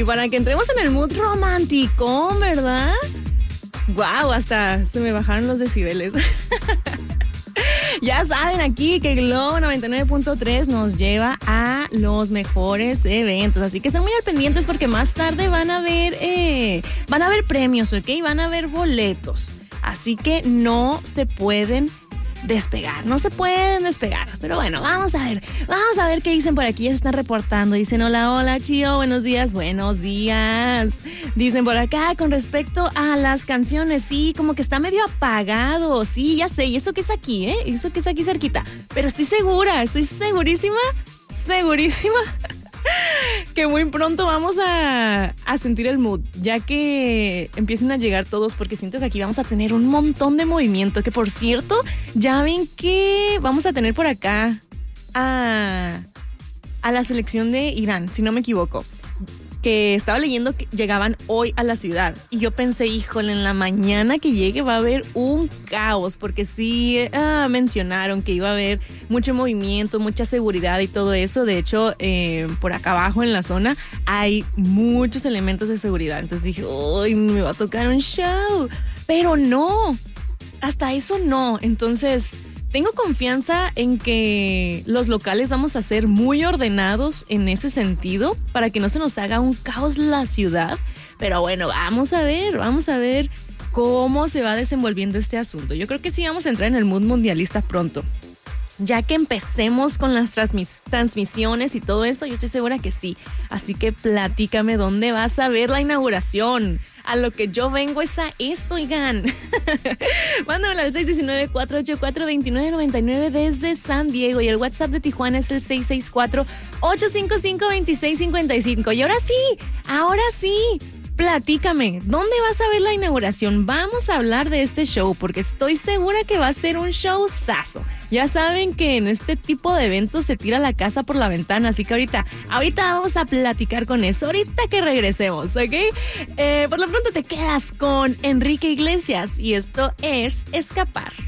para que entremos en el mood romántico, ¿verdad? Wow, hasta se me bajaron los decibeles. Ya saben aquí que Globo 99.3 nos lleva a los mejores eventos, así que estén muy al pendientes porque más tarde van a haber premios, ¿ok? Van a haber boletos, así que no se pueden despegar. Pero bueno, vamos a ver qué dicen por aquí. Ya se están reportando, dicen hola Chío, buenos días. Dicen por acá con respecto a las canciones, sí, como que está medio apagado, sí, ya sé, y eso que es aquí, eso que es aquí cerquita, pero estoy segurísima que muy pronto vamos a sentir el mood, ya que empiecen a llegar todos, porque siento que aquí vamos a tener un montón de movimiento, que por cierto, ya ven que vamos a tener por acá a la selección de Irán, si no me equivoco, que estaba leyendo que llegaban hoy a la ciudad, y yo pensé, híjole, en la mañana que llegue va a haber un caos, porque sí mencionaron que iba a haber mucho movimiento, mucha seguridad y todo eso. De hecho, por acá abajo en la zona hay muchos elementos de seguridad, entonces dije, uy, me va a tocar un show, pero no, hasta eso no. Entonces tengo confianza en que los locales vamos a ser muy ordenados en ese sentido para que no se nos haga un caos la ciudad. Pero bueno, vamos a ver cómo se va desenvolviendo este asunto. Yo creo que sí vamos a entrar en el mood mundialista pronto. Ya que empecemos con las transmisiones y todo eso, yo estoy segura que sí. Así que platícame dónde vas a ver la inauguración. A lo que yo vengo es a esto, oigan. Mándamela al 619-484-2999 desde San Diego. Y el WhatsApp de Tijuana es el 664-855-2655. Y ahora sí, platícame, ¿dónde vas a ver la inauguración? Vamos a hablar de este show porque estoy segura que va a ser un showzazo. Ya saben que en este tipo de eventos se tira la casa por la ventana, así que ahorita vamos a platicar con eso, ahorita que regresemos, ¿ok? Por lo pronto te quedas con Enrique Iglesias y esto es Escapar.